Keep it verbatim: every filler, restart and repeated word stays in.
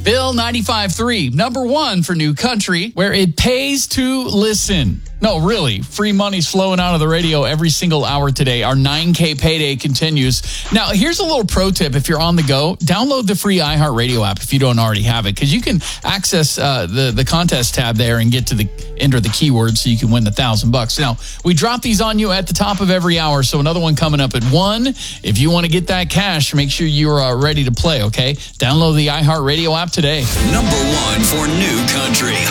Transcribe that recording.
Bill ninety-five three, number one for New Country, where it pays to listen. No, really, free money's flowing out of the radio every single hour today. Our nine K payday continues. Now, here's a little pro tip. If you're on the go, download the free iHeartRadio app if you don't already have it, because you can access uh, the, the contest tab there and get to the enter the keyword so you can win the thousand bucks. Now, we drop these on you at the top of every hour, so another one coming up at one. If you want to get that cash, make sure you're uh, ready to play, okay? Download the iHeartRadio app today. Number one for New Country.